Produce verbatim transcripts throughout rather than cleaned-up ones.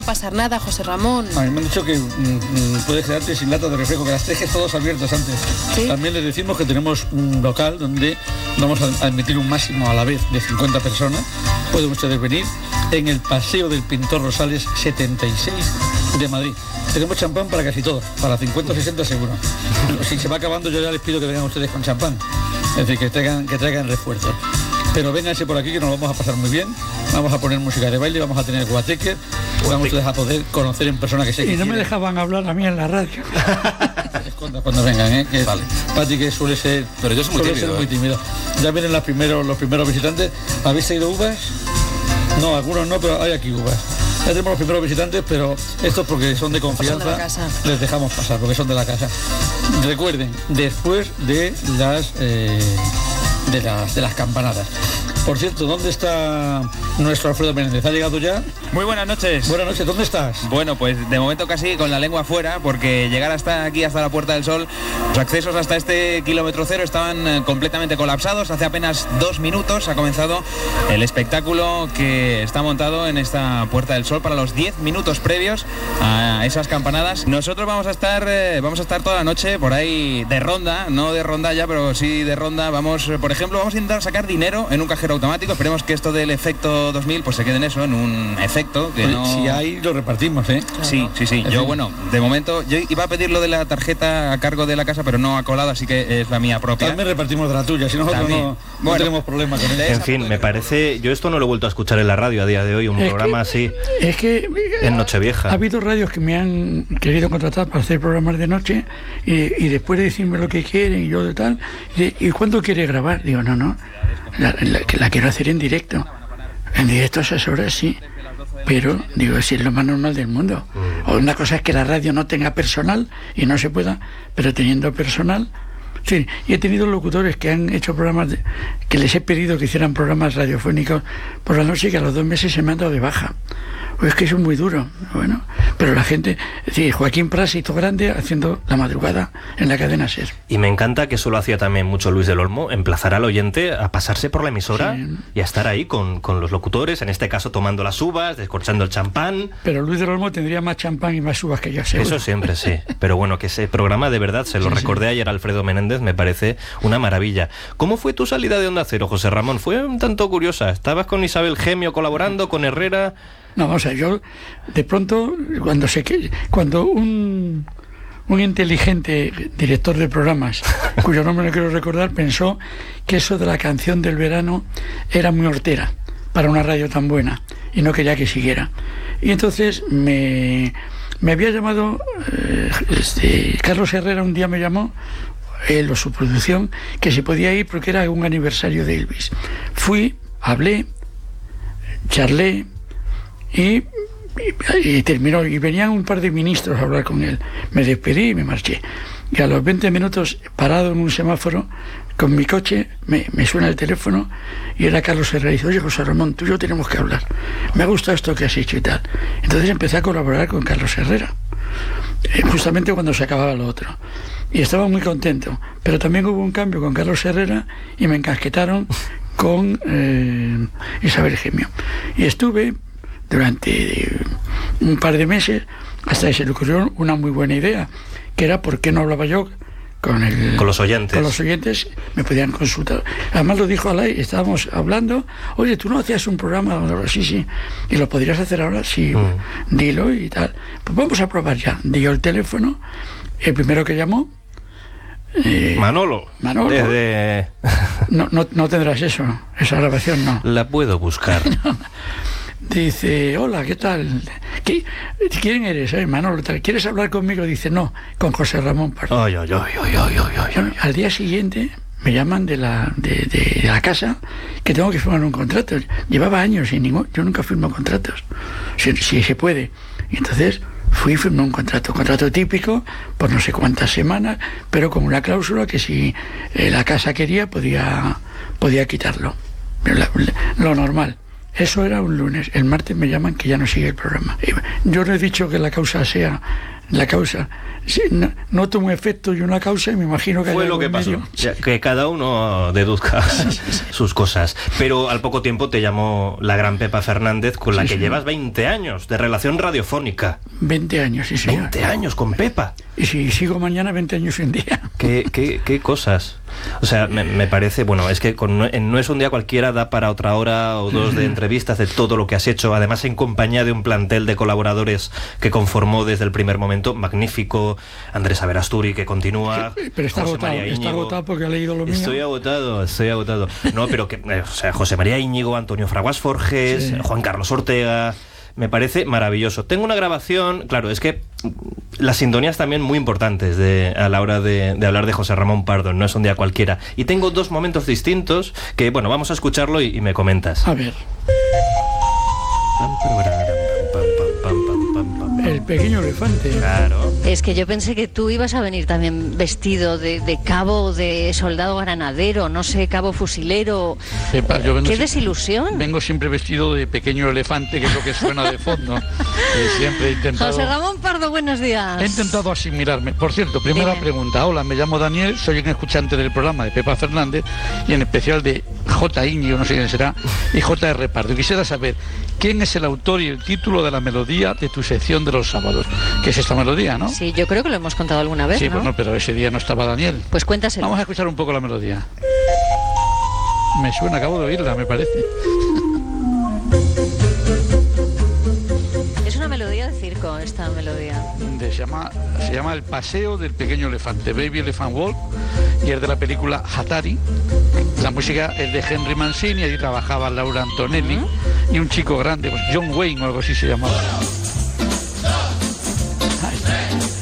pasar nada, José Ramón. A mí me han dicho que mmm, puedes quedarte sin lata de refresco, que las dejes todos abiertos antes. ¿Sí? También les decimos que tenemos un local donde vamos a admitir un máximo a la vez de cincuenta personas. Pueden ustedes venir en el Paseo del Pintor Rosales setenta y seis de Madrid. Tenemos champán para casi todos, para cincuenta o sesenta seguro. Si se va acabando, yo ya les pido que vengan ustedes con champán. Es decir, que traigan, que traigan refuerzos. Pero vénganse por aquí que nos vamos a pasar muy bien. Vamos a poner música de baile, vamos a tener guateque, vamos ustedes a poder conocer en persona que se. Y no me dejaban hablar a mí en la radio. Esconda cuando vengan, ¿eh? Que vale. Pati, que suele ser, pero yo soy muy suele tímido, ser muy ¿eh? tímido. Ya vienen los primeros, los primeros visitantes. ¿Habéis traído uvas? No, algunos no, pero hay aquí uvas. Ya tenemos los primeros visitantes, pero estos porque son de confianza, son de la casa. Les dejamos pasar porque son de la casa. Recuerden, después de las eh, de las de las campanadas. Por cierto, ¿dónde está nuestro Alfredo Menéndez? ¿Ha llegado ya? Muy buenas noches. Buenas noches, ¿dónde estás? Bueno, pues de momento casi con la lengua afuera, porque llegar hasta aquí, hasta la Puerta del Sol, los accesos hasta este kilómetro cero estaban eh, completamente colapsados. Hace apenas dos minutos ha comenzado el espectáculo que está montado en esta Puerta del Sol para los diez minutos previos a esas campanadas. Nosotros vamos a estar eh, vamos a estar toda la noche por ahí de ronda, no de rondalla, pero sí de ronda. Vamos, eh, por ejemplo, vamos a intentar sacar dinero en un cajero automático. Esperemos que esto del efecto dos mil pues se quede en eso, en un efecto que no... Si hay, lo repartimos, ¿eh? Sí, sí, sí. Yo, bueno, de momento, yo iba a pedir lo de la tarjeta a cargo de la casa, pero no ha colado, así que es la mía propia. También repartimos de la tuya, si nosotros no, no bueno, tenemos problemas con eso. En fin, me parece... Yo esto no lo he vuelto a escuchar en la radio a día de hoy, un es programa que, así es que en Nochevieja. Ha habido radios que me han querido contratar para hacer programas de noche y, y después de decirme lo que quieren y yo de tal, y, ¿y cuándo quiere grabar? Digo, no, no, la, la, la quiero hacer en directo. En directo a esas horas sí, pero digo, si es lo más normal del mundo. O una cosa es que la radio no tenga personal y no se pueda, pero teniendo personal, sí. Y he tenido locutores que han hecho programas de, que les he pedido que hicieran programas radiofónicos por la noche y que a los dos meses se me han dado de baja. O es que eso es muy duro, bueno, pero la gente, es decir, Joaquín Pras hizo grande haciendo La Madrugada en la cadena SER. Y me encanta que eso lo hacía también mucho Luis del Olmo, emplazar al oyente a pasarse por la emisora sí. y a estar ahí con, con los locutores, en este caso tomando las uvas, descorchando el champán. Pero Luis del Olmo tendría más champán y más uvas que yo, seguro. Eso siempre, sí. Pero bueno, que ese programa de verdad, se lo sí, recordé sí. ayer a Alfredo Menéndez, me parece una maravilla. ¿Cómo fue tu salida de Onda Cero, José Ramón? Fue un tanto curiosa. ¿Estabas con Isabel Gemio colaborando, con Herrera? No, o sea, yo de pronto, cuando sé que cuando un, un inteligente director de programas, cuyo nombre no quiero recordar, pensó que eso de la canción del verano era muy hortera para una radio tan buena y no quería que siguiera. Y entonces me, me había llamado, eh, este, Carlos Herrera un día me llamó, él o su producción, que se podía ir porque era un aniversario de Elvis. Fui, hablé, charlé, Y, y, y terminó, y venían un par de ministros a hablar con él. Me despedí y me marché. Y a los veinte minutos, parado en un semáforo con mi coche, me, me suena el teléfono y era Carlos Herrera y dice: oye, José Ramón, tú y yo tenemos que hablar, me ha gustado esto que has hecho y tal. Entonces empecé a colaborar con Carlos Herrera, eh, justamente cuando se acababa lo otro, y estaba muy contento. Pero también hubo un cambio con Carlos Herrera y me encasquetaron con eh, Isabel Gemio, y estuve durante un par de meses hasta que se le ocurrió una muy buena idea, que era por qué no hablaba yo con el, con los oyentes. Con los oyentes me podían consultar. Además lo dijo Alay, estábamos hablando, oye, tú no hacías un programa, sí, sí, y lo podrías hacer ahora, sí, mm. dilo y tal. Pues vamos a probar ya. Dio el teléfono, el primero que llamó, Eh, Manolo. Manolo. Desde... No, no, no tendrás eso, esa grabación no. La puedo buscar. No. Dice, hola, ¿qué tal? ¿Qué, ¿Quién eres? Eh, Manolo, ¿quieres hablar conmigo? Dice, no, con José Ramón Pardo. Ay, ay, ay, ay, ay, ay, ay. Al día siguiente me llaman de la, de, de, de la casa que tengo que firmar un contrato. Llevaba años sin ningún... Yo nunca firmo contratos, si, si se puede. Y entonces fui y firmé un contrato, contrato típico, por no sé cuántas semanas, pero con una cláusula que si eh, la casa quería, podía, podía quitarlo. La, lo normal. Eso era un lunes. El martes me llaman que ya no sigue el programa. Yo no he dicho que la causa sea la causa. Sí, no, noto un efecto y una causa y me imagino que fue lo que pasó, ya, que cada uno deduzca sus cosas. Pero al poco tiempo te llamó la gran Pepa Fernández, con la sí, que sí. llevas veinte años de relación radiofónica. veinte años, sí, sí. veinte años con Pepa. Y si sigo mañana, veinte años y un día. ¿Qué, qué, qué cosas? O sea, me, me parece, bueno, es que con, en No es un día cualquiera da para otra hora o dos de entrevistas de todo lo que has hecho, además en compañía de un plantel de colaboradores que conformó desde el primer momento, magnífico. Andrés Averasturi, que continúa. Pero está José agotado, María está agotado porque ha leído lo mío. Estoy agotado, estoy agotado. No, pero que, o sea, José María Íñigo, Antonio Fraguas Forges, sí. Juan Carlos Ortega. Me parece maravilloso. Tengo una grabación, claro, es que las sintonías también muy importantes de, a la hora de, de hablar de José Ramón Pardo, No es un día cualquiera. Y tengo dos momentos distintos que, bueno, vamos a escucharlo y, y me comentas. A ver. El pequeño elefante. Claro. Es que yo pensé que tú ibas a venir también vestido de, de cabo, de soldado granadero, no sé, cabo fusilero. Epa, yo vengo ¡Qué si- desilusión! Vengo siempre vestido de pequeño elefante, que es lo que suena de fondo. Y siempre he intentado... José Ramón Pardo, buenos días. He intentado asimilarme. Por cierto, primera Dime. pregunta. Hola, me llamo Daniel, soy un escuchante del programa de Pepa Fernández y en especial de J. Íñigo, no sé quién será, y J. R. Pardo. Quisiera saber quién es el autor y el título de la melodía de tu sección de los sábados. ¿Qué es esta melodía, no? Sí, yo creo que lo hemos contado alguna vez, Sí, ¿no? bueno, pero ese día no estaba Daniel. Pues cuéntaselo. Vamos a escuchar un poco la melodía. Me suena, acabo de oírla, me parece. Es una melodía de circo, esta melodía. De- se, llama, se llama El paseo del pequeño elefante, Baby Elephant Walk, y es de la película Hatari. La música es de Henry Mancini, allí trabajaba Laura Antonelli y un chico grande, pues John Wayne o algo así se llamaba. Ahí está.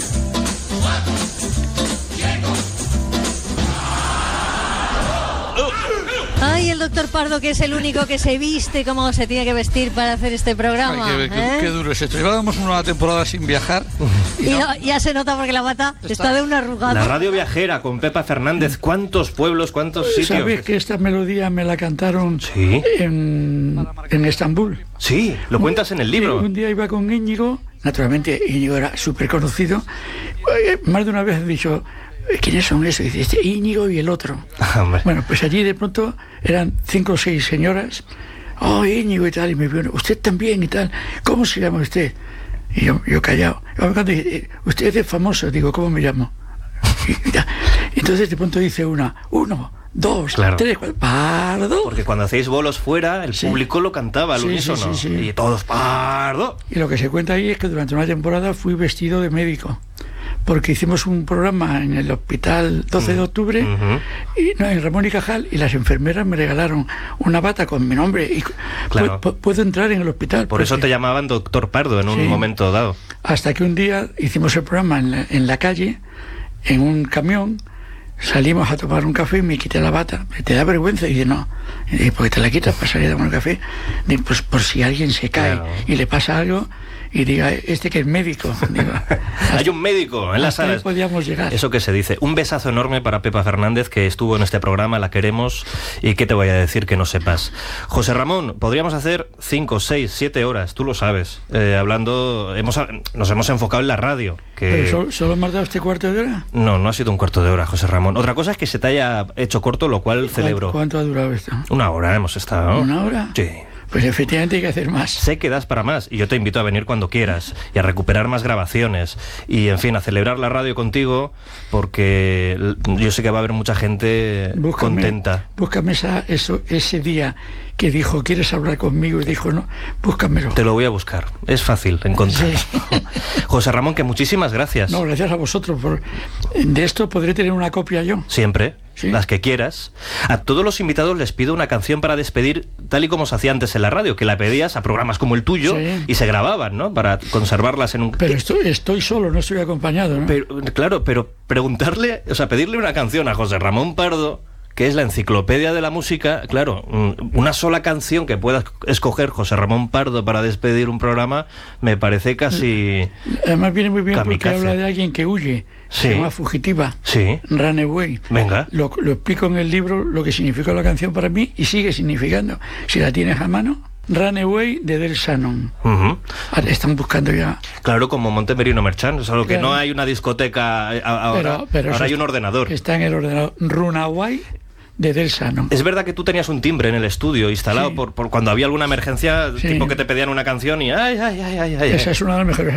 Ay, el doctor Pardo, que es el único que se viste como se tiene que vestir para hacer este programa. Ay, qué, qué- ¿eh? qué duro es esto. Llevábamos una temporada sin viajar. Y no- ya se nota porque la bata está de una arrugada. La radio viajera con Pepa Fernández. ¿Cuántos pueblos, cuántos sitios? ¿Sabes que esta melodía me la cantaron Sí. en, en Estambul? Sí, lo cuentas en el libro. Un día iba con Íñigo, naturalmente Íñigo era súper conocido. Eh, Más de una vez he dicho, ¿quiénes son esos? Y dice, este Íñigo y el otro. Hombre. Bueno, pues allí de pronto eran cinco o seis señoras. Oh, Íñigo y tal, y me vio, usted también y tal. ¿Cómo se llama usted? Y yo, yo callado. Cuando dice, usted es famoso, digo, ¿cómo me llamo? Y ya. Entonces de pronto dice una, uno, dos, Claro. tres, cuatro, Pardo. Porque cuando hacéis bolos fuera, el Sí. público lo cantaba al Sí, sí, unísono. sí, sí. Y todos, Pardo. Y lo que se cuenta ahí es que durante una temporada fui vestido de médico, porque hicimos un programa en el hospital doce de octubre, Ujú. y, no, en Ramón y Cajal, y las enfermeras me regalaron una bata con mi nombre, y Claro. pu- pu- puedo entrar en el hospital. Por eso porque- te llamaban Doctor Pardo en un Sí. momento dado. Hasta que un día hicimos el programa en la, en la calle, en un camión, salimos a tomar un café y me quité la bata. ¿Te da vergüenza? Y dice, no. Y dije, ¿por qué te la quitas para salir a tomar un café? Digo, pues por si alguien se cae Claro. y le pasa algo y diga, este que es médico. Digo, Hay un médico en las hasta ahí salas. podíamos llegar. Eso que se dice. Un besazo enorme para Pepa Fernández, que estuvo en este programa, la queremos. ¿Y qué te voy a decir que no sepas? José Ramón, podríamos hacer cinco, seis, siete horas, tú lo sabes. Eh, hablando, hemos, nos hemos enfocado en la radio. Que... Pero solo, solo me has dado este cuarto de hora. No, no ha sido un cuarto de hora, José Ramón. Otra cosa es que se te haya hecho corto, lo cual celebro. ¿Cuánto, cuánto ha durado esto? Una hora hemos estado, ¿no? ¿Una hora? Sí. Pues efectivamente hay que hacer más. Sé que das para más y yo te invito a venir cuando quieras y a recuperar más grabaciones y, en fin, a celebrar la radio contigo, porque l- yo sé que va a haber mucha gente Búscame, contenta. Búscame esa, eso, ese día que dijo, ¿quieres hablar conmigo? Y dijo, no, búscamelo. Te lo voy a buscar. Es fácil encontrar. Sí. José Ramón, que muchísimas gracias. No, gracias a vosotros. Por, de esto podré tener una copia yo. Siempre, Sí. las que quieras. A todos los invitados les pido una canción para despedir, tal y como se hacía antes en la radio, que la pedías a programas como el tuyo Sí. y se grababan, ¿no? Para conservarlas en un... Pero estoy, estoy solo, no estoy acompañado, ¿no? Pero, claro, pero preguntarle, o sea, pedirle una canción a José Ramón Pardo, que es la enciclopedia de la música, claro, mm, una sola canción que pueda escoger José Ramón Pardo para despedir un programa, me parece casi... Además viene muy bien kamikaze. porque habla de alguien que huye. Sí. Se llama Fugitiva. Sí. Runaway. Venga. Lo, lo explico en el libro, lo que significó la canción para mí y sigue significando. Si la tienes a mano. Runaway de Del Shannon. Uh-huh. Ahora están buscando ya. Claro, como Montemerino Merchant, solo que Claro. no hay una discoteca ahora, Pero- pero ahora eso hay un está- ordenador. Está en el ordenador. Runaway de Del Shannon. Es verdad que tú tenías un timbre en el estudio instalado Sí. por, por cuando había alguna emergencia, Sí. tipo que te pedían una canción y ay, ay, ay, ay, ay. Esa es una de las mejores